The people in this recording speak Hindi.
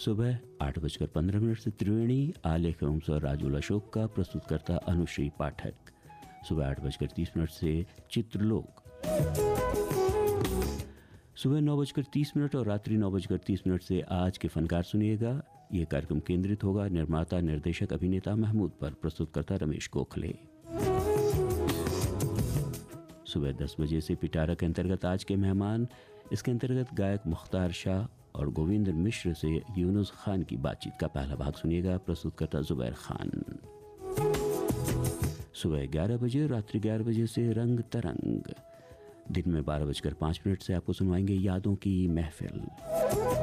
सुबह 8:15 से त्रिवेणी आलेख एवं स्वर राजुल अशोक का, प्रस्तुतकर्ता अनुश्री पाठक। सुबह 8:30 से चित्रलोक। सुबह 9:30 और रात्रि 9:30 से आज के फनकार सुनिएगा। ये कार्यक्रम केंद्रित होगा निर्माता निर्देशक अभिनेता महमूद पर, प्रस्तुतकर्ता रमेश गोखले। सुबह 10 बजे से पिटारा के अंतर्गत आज के मेहमान, इसके अंतर्गत गायक मुख्तार शाह और गोविंद मिश्र से यूनुस खान की बातचीत का पहला भाग सुनिएगा, प्रस्तुतकर्ता जुबैर खान। सुबह 11 बजे, रात्रि 11 बजे से रंग तरंग। दिन में 12:05 से आपको सुनवाएंगे यादों की महफिल।